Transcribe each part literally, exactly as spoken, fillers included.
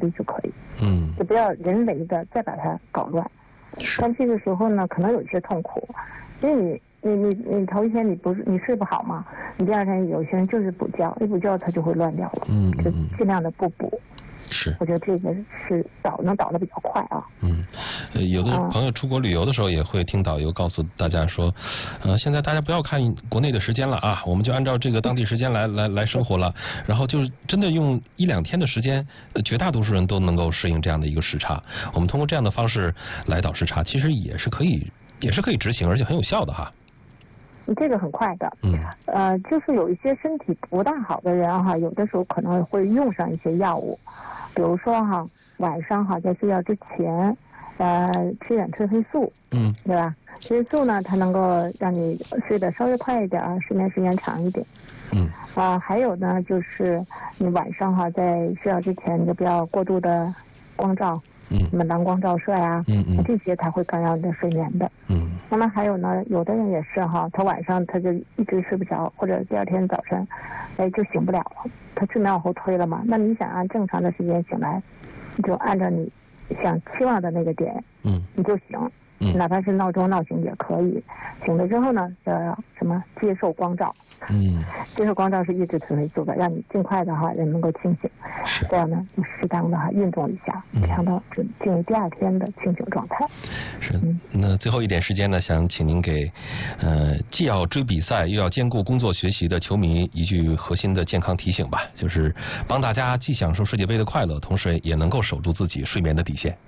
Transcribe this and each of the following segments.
律就可以。 嗯， 就不要人为的再把它搞乱。但这个时候呢，可能有一些痛苦，因为你你你你头一天你不是你睡不好嘛，你第二天有些人就是补觉，一补觉它就会乱掉了。 嗯嗯， 就尽量的不补。 是， 我觉得这个是导能导的比较快啊。 嗯，呃，有的朋友出国旅游的时候也会听导游告诉大家说，呃，现在大家不要看国内的时间了啊，我们就按照这个当地时间来来来生活了。然后就是真的用一两天的时间，呃，绝大多数人都能够适应这样的一个时差。我们通过这样的方式来导时差，其实也是可以，也是可以执行，而且很有效的哈。 这个很快的， 嗯， 呃，就是有一些身体不大好的人哈，有的时候可能会用上一些药物，比如说哈，晚上哈在睡觉之前，呃，吃点褪黑素， 嗯， 对吧？褪黑素呢，它能够让你睡得稍微快一点，睡眠时间长一点。 嗯， 啊、呃，还有呢，就是你晚上哈在睡觉之前，你就不要过度的光照。 嗯， 什么蓝光照射呀， 嗯嗯， 这些它会干扰你的睡眠的。 嗯， 那么还有呢，有的人也是哈，他晚上他就一直睡不着，或者第二天早晨，哎就醒不了了，他睡眠往后推了嘛。那你想按正常的时间醒来，你就按照你想期望的那个点， 嗯， 你就醒， 嗯， 哪怕是闹钟闹醒也可以。醒了之后呢，呃，什么接受光照。 嗯， 接受光照是抑制褪黑素的，让你尽快的哈人能够清醒。这样呢，你适当的哈运动一下，这样的就进入第二天的清醒状态。 是。嗯、那最后一点时间呢，想请您给呃既要追比赛又要兼顾工作学习的球迷一句核心的健康提醒吧，就是帮大家既享受世界杯的快乐，同时也能够守住自己睡眠的底线。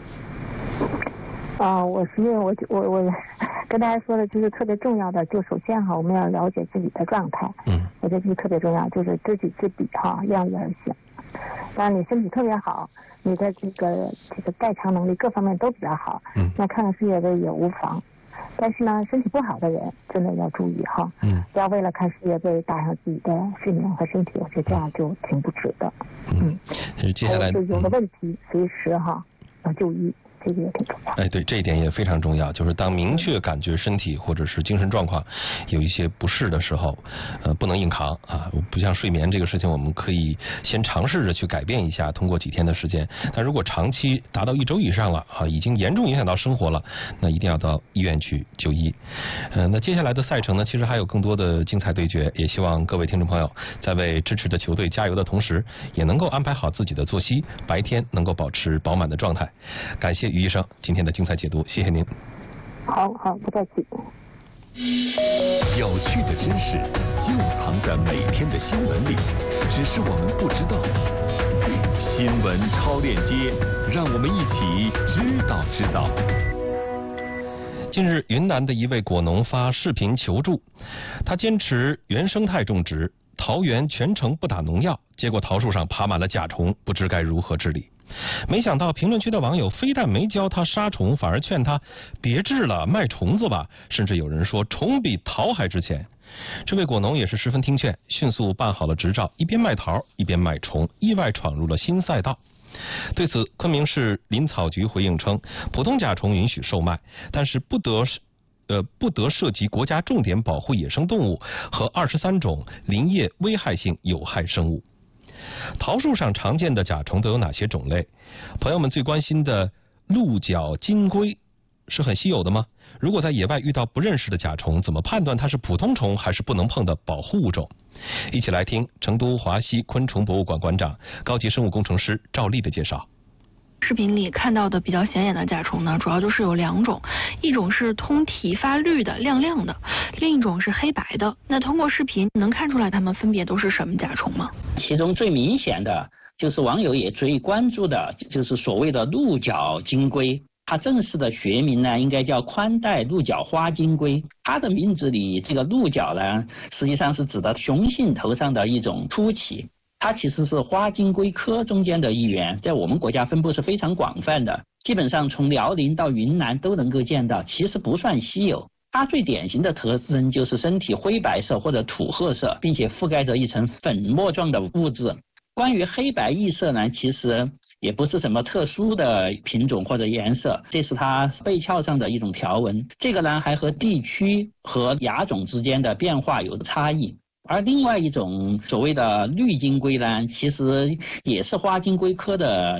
啊、呃，我是因为我我我跟大家说的就是特别重要的，就首先哈，我们要了解自己的状态。 嗯， 我觉得这是特别重要，就是知己知彼哈，量力而行。当然你身体特别好，你的这个这个代偿能力各方面都比较好， 嗯， 那看看世界杯也无妨。但是呢，身体不好的人真的要注意哈， 嗯， 不要为了看世界杯打上自己的睡眠和身体，我觉得这样就挺不值得。 嗯，嗯接下来就有了问题、嗯、随时哈要就医。这个也挺重要。 哎，对，这一点也非常重要。就是当明确感觉身体或者是精神状况有一些不适的时候，呃，不能硬扛啊。不像睡眠这个事情，我们可以先尝试着去改变一下，通过几天的时间。但如果长期达到一周以上了啊，已经严重影响到生活了，那一定要到医院去就医。呃，那接下来的赛程呢，其实还有更多的精彩对决，也希望各位听众朋友在为支持的球队加油的同时，也能够安排好自己的作息，白天能够保持饱满的状态。感谢于医生今天的精彩解读，谢谢您。 好好，不客气。 有趣的知识就藏在每天的新闻里，只是我们不知道。新闻超链接，让我们一起知道知道。 近日，云南的一位果农发视频求助，他坚持原生态种植，桃园全程不打农药，结果桃树上爬满了甲虫，不知该如何治理。没想到评论区的网友非但没教他杀虫，反而劝他别治了，卖虫子吧，甚至有人说虫比桃还值钱。这位果农也是十分听劝，迅速办好了执照，一边卖桃一边卖虫，意外闯入了新赛道。对此，昆明市林草局回应称，普通甲虫允许售卖，但是不得呃不得涉及国家重点保护野生动物和二十三种林业危害性有害生物。桃树上常见的甲虫都有哪些种类？朋友们最关心的鹿角金龟是很稀有的吗？如果在野外遇到不认识的甲虫，怎么判断它是普通虫还是不能碰的保护物种？一起来听成都华西昆虫博物馆馆长、高级生物工程师赵丽的介绍。 视频里看到的比较显眼的甲虫呢，主要就是有两种，一种是通体发绿的亮亮的，另一种是黑白的。那通过视频能看出来它们分别都是什么甲虫吗？ 其中最明显的就是网友也最关注的，就是所谓的鹿角金龟。它正式的学名呢，应该叫宽带鹿角花金龟。它的名字里这个鹿角呢，实际上是指的雄性头上的一种突起。它其实是花金龟科中间的一员，在我们国家分布是非常广泛的，基本上从辽宁到云南都能够见到，其实不算稀有。它最典型的特征就是身体灰白色或者土褐色，并且覆盖着一层粉末状的物质。关于黑白异色呢，其实也不是什么特殊的品种或者颜色，这是它背壳上的一种条纹。这个呢还和地区和亚种之间的变化有差异。而另外一种所谓的绿金龟呢，其实也是花金龟科的